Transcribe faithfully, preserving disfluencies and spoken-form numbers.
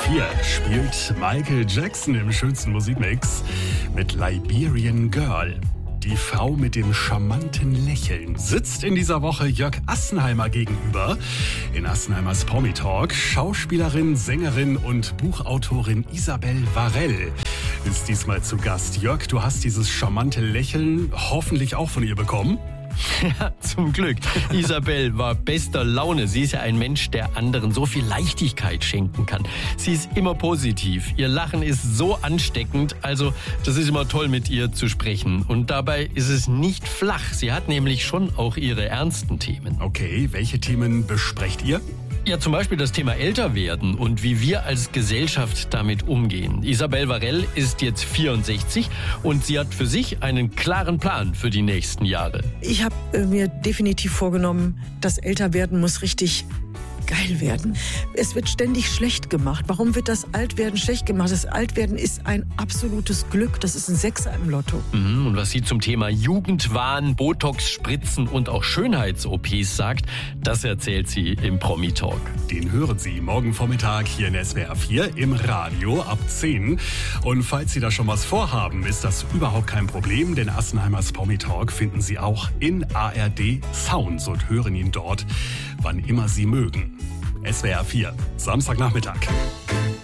vier spielt Michael Jackson im schönsten Musikmix mit Liberian Girl. Die Frau mit dem charmanten Lächeln sitzt in dieser Woche Jörg Assenheimer gegenüber. In Assenheimers Promi-Talk Schauspielerin, Sängerin und Buchautorin Isabel Varell ist diesmal zu Gast. Jörg, du hast dieses charmante Lächeln hoffentlich auch von ihr bekommen. Ja, zum Glück. Isabel war bester Laune. Sie ist ja ein Mensch, der anderen so viel Leichtigkeit schenken kann. Sie ist immer positiv. Ihr Lachen ist so ansteckend. Also, das ist immer toll, mit ihr zu sprechen. Und dabei ist es nicht flach. Sie hat nämlich schon auch ihre ernsten Themen. Okay, welche Themen besprecht ihr? Ja, zum Beispiel das Thema Älterwerden und wie wir als Gesellschaft damit umgehen. Isabel Varell ist jetzt vierundsechzig und sie hat für sich einen klaren Plan für die nächsten Jahre. Ich habe äh, mir definitiv vorgenommen, das Älterwerden muss richtig geil werden. Es wird ständig schlecht gemacht. Warum wird das Altwerden schlecht gemacht? Das Altwerden ist ein absolutes Glück. Das ist ein Sechser im Lotto. Mhm, und was sie zum Thema Jugendwahn, Botox-Spritzen und auch Schönheits-O Ps sagt, das erzählt sie im Promi-Talk. Den hören Sie morgen Vormittag hier in S W R vier im Radio ab zehn. Und falls Sie da schon was vorhaben, ist das überhaupt kein Problem, denn Assenheimers Promi-Talk finden Sie auch in A R D Sounds und hören ihn dort, wann immer Sie mögen. S W R vier, Samstagnachmittag.